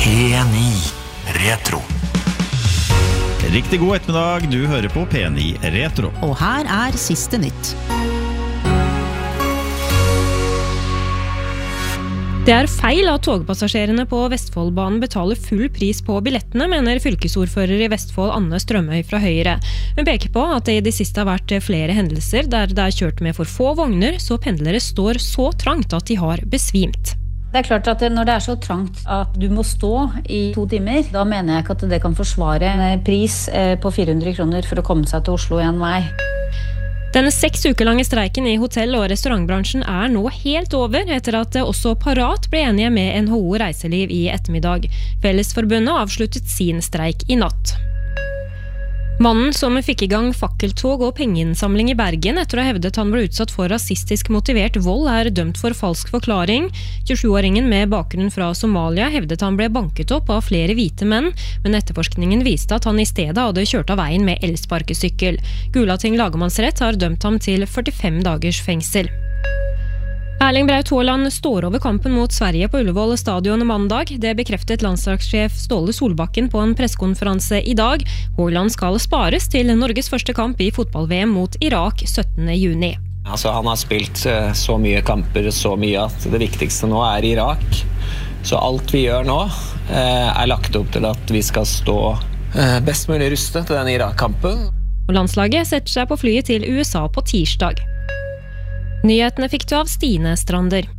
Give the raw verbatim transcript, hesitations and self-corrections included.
P ni Retro. Riktig god ettermiddag, du hører på P ni Retro. Og her er siste nytt. Det er feil at togpassasjerene på Vestfoldbanen betaler full pris på billettene, mener fylkesordfører i Vestfold Anne Strømøy fra Høyre. Hun peker på at det i det siste har vært flere hendelser der det er kjørt med for få vogner, så pendlere står så trangt at de har besvimt. Det er klart at når det er så trangt at du må stå i to timer, da mener jeg ikke at det kan forsvare en pris på fire hundre kroner for å komme seg til Oslo en vei. Den seks uker lange streiken i hotell- og restaurantbransjen er nå helt over, etter at også Parat ble enige med N H O Reiseliv i ettermiddag. Fellesforbundet avsluttet sin streik i natt. Mannen som fikk i gang fakkeltog og pengeinnsamling i Bergen etter å ha hevdet han ble utsatt for rasistisk motivert vold, er dømt for falsk forklaring. tjuesjuåringen med bakgrunn fra Somalia hevdet han ble banket opp av flere hvite menn, men etterforskningen viste at han i stedet hadde kjørt av veien med elsparkesykkel. Gulating lagmannsrett har dømt ham til førtifem dagers fengsel. Erling Braut Haaland står over kampen mot Sverige på Ullevål stadion mandag. Det bekreftet landslagssjef Ståle Solbakken på en pressekonferanse i dag. Haaland skal spares til Norges første kamp i fotball-V M mot Irak syttende juni. Altså, han har spilt så mye kamper, så mye at det viktigste nå er Irak. Så alt vi gjør nå er lagt opp til at vi skal stå best mulig rustet til den Irak-kampen. Og landslaget setter seg på flyet til U S A på tirsdag. Nyhetene fikk du av Stine Strander.